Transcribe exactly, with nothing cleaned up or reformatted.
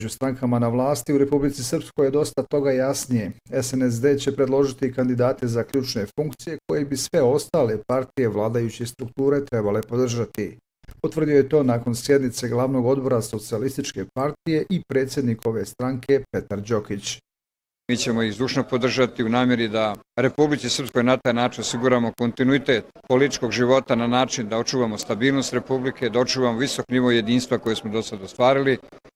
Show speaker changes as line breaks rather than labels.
Među strankama na vlasti u Republici Srpskoj je dosta toga jasnije. S N S D će predložiti kandidate za ključne funkcije koje bi sve ostale partije vladajuće strukture trebale podržati. Potvrdio je to nakon sjednice glavnog odbora Socijalističke partije i predsjednik ove stranke Petar Đokić.
Mi ćemo ih zdušno podržati u namjeri da Republici Srpskoj na taj način osiguramo kontinuitet političkog života na način da očuvamo stabilnost Republike, da očuvamo visok nivo jedinstva koje smo do sada ostvarili